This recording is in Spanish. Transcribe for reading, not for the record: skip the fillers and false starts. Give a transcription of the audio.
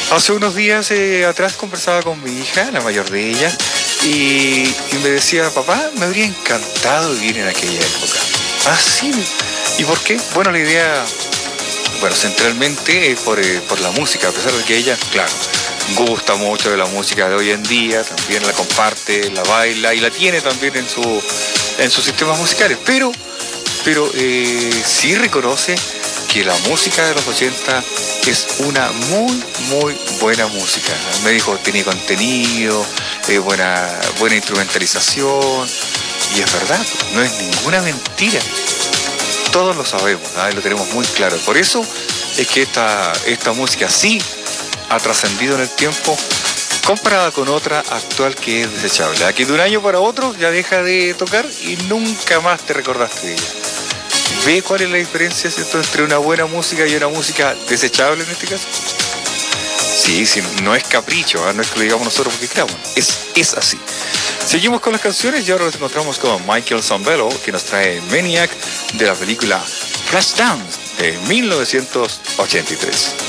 Hace unos días atrás conversaba con mi hija, la mayor de ellas, y me decía, papá, me habría encantado vivir en aquella época. Ah, sí. ¿Y por qué? Bueno, la idea, bueno, centralmente por la música, a pesar de que ella, claro, gusta mucho de la música de hoy en día, también la comparte, la baila y la tiene también en sus sistemas musicales, pero sí reconoce que la música de los 80 es una muy, muy buena música. Me dijo, tiene contenido, buena instrumentalización, y es verdad, no es ninguna mentira. Todos lo sabemos, ¿eh? Lo tenemos muy claro. Por eso es que esta música sí ha trascendido en el tiempo, comparada con otra actual que es desechable, que de un año para otro ya deja de tocar y nunca más te recordaste de ella. ¿Ve cuál es la diferencia, ¿cierto?, entre una buena música y una música desechable en este caso? Sí, no es capricho, no es que lo digamos nosotros porque creamos, es así. Seguimos con las canciones y ahora nos encontramos con Michael Sambello, que nos trae Maniac de la película Flashdance de 1983.